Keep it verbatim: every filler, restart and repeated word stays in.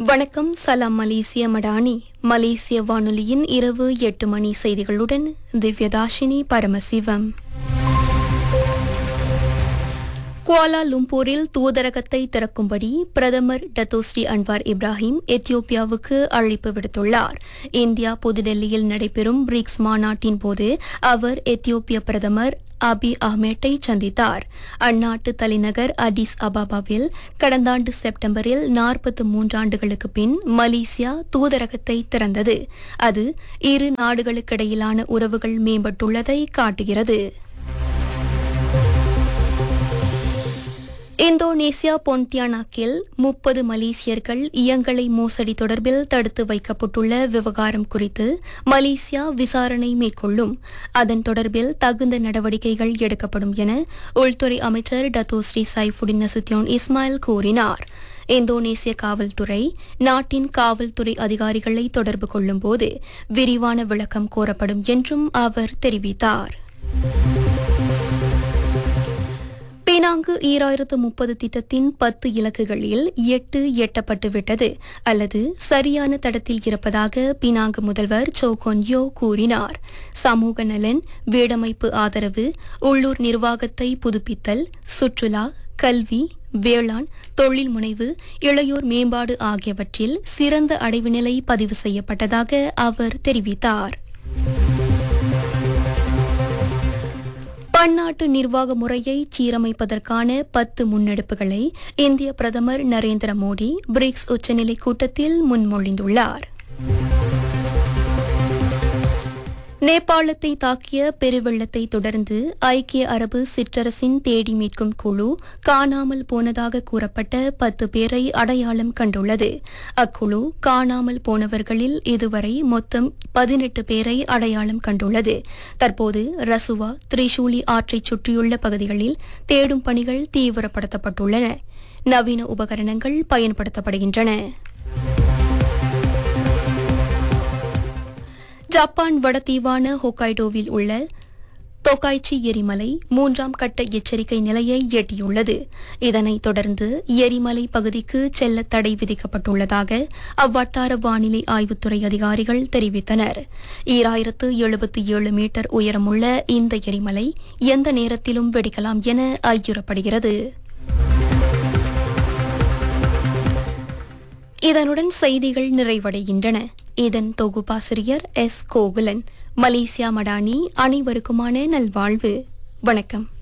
வணக்கம். சலாம் மலேசிய மடானி. மலேசிய வானொலியின் இரவு எட்டு மணி செய்திகளுடன் திவ்யதாஷினி பரமசிவம். குவாலா lumpuril தூதரகத்தை திறக்கும்படி பிரதமர் டத்தோஸ்ரீ அன்வார் இப்ராஹிம் எத்தியோப்பியாவுக்கு அழைப்பு விடுத்துள்ளார். இந்தியா புதுடெல்லியில் நடைபெறும் பிரிக்ஸ் மாநாட்டின் போது அவர் எத்தியோப்பிய பிரதமர் அபி அஹ்மேட்டை சந்தித்தார். அந்நாட்டு தலைநகர் அடிஸ் அபாபாவில் கடந்த ஆண்டு செப்டம்பரில் நாற்பத்து மூன்று ஆண்டுகளுக்கு பின் மலேசியா தூதரகத்தை திறந்தது. அது இரு நாடுகளுக்கிடையிலான உறவுகள் மேம்பட்டுள்ளதை காட்டுகிறது. இந்தோனேசியா பொன்டியானாக்கில் முப்பது மலேசியர்கள் இயங்கலை மோசடி தொடர்பில் தடுத்து வைக்கப்பட்டுள்ள விவகாரம் குறித்து மலேசியா விசாரணை மேற்கொள்ளும். அதன் தொடர்பில் தகுந்த நடவடிக்கைகள் எடுக்கப்படும் என உள்துறை அமைச்சர் டத்தோஸ்ரீ சைஃபுடின் நசுத்தியோன் இஸ்மாயில் கூறினார். இந்தோனேசிய காவல்துறை நாட்டின் காவல்துறை அதிகாரிகளை தொடர்பு கொள்ளும்போது விரிவான விளக்கம் கோரப்படும் என்றும் அவர் தெரிவித்தார். பினாங்கு ஈராயிரத்து முப்பது திட்டத்தின் பத்து இலக்குகளில் எட்டு எட்டப்பட்டுவிட்டது அல்லது சரியான தடத்தில் இருப்பதாக பினாங்கு முதல்வர் சோகோன் யோ கூறினார். சமூக நலன், வீடமைப்பு ஆதரவு, உள்ளூர் நிர்வாகத்தை புதுப்பித்தல், சுற்றுலா, கல்வி, வேளாண், தொழில் முனைவு, இளையோர் மேம்பாடு ஆகியவற்றில் சிறந்த அடைவு நிலை பதிவு செய்யப்பட்டதாக அவர் தெரிவித்தார். பன்னாட்டு நிர்வாக முறையை சீரமைப்பதற்கான பத்து முன்னெடுப்புகளை இந்திய பிரதமர் நரேந்திர மோடி பிரிக்ஸ் உச்சநிலை கூட்டத்தில் முன்மொழிந்துள்ளார். நேபாளத்தை தாக்கிய பெருவெள்ளத்தை தொடர்ந்து ஐக்கிய அரபு சிற்றரசின் தேடி மீட்கும் குழு காணாமல் போனதாக கூறப்பட்ட பத்து பேரை அடையாளம் கண்டுள்ளது. அக்குழு காணாமல் போனவர்களில் இதுவரை மொத்தம் பதினெட்டு பேரை அடையாளம் கண்டுள்ளது. தற்போது ரசுவா, திரிசூலி ஆற்றைச் சுற்றியுள்ள பகுதிகளில் தேடும் பணிகள் தீவிரப்படுத்தப்பட்டுள்ளன. நவீன உபகரணங்கள் பயன்படுத்தப்படுகின்றன. ஜப்பான் வடதீவான ஹோக்காய்டோவில் உள்ள தொகாய்ச்சி எரிமலை மூன்றாம் கட்ட எச்சரிக்கை நிலையை எட்டியுள்ளது. இதனைத் தொடர்ந்து எரிமலை பகுதிக்கு செல்ல தடை விதிக்கப்பட்டுள்ளதாக அவ்வட்டார வானிலை ஆய்வுத்துறை அதிகாரிகள் தெரிவித்தனர். ஈராயிரத்து எழுபத்தி ஏழு மீட்டர் உயரமுள்ள இந்த எரிமலை எந்த நேரத்திலும் வெடிக்கலாம் என ஐயுறப்படுகிறது. இதனுடன் செய்திகள் நிறைவடைகின்றன. இதன் தொகுப்பாசிரியர் எஸ் கோகுலன். மலேசியா மடானி. அனைவருக்குமான நல்வாழ்வு. வணக்கம்.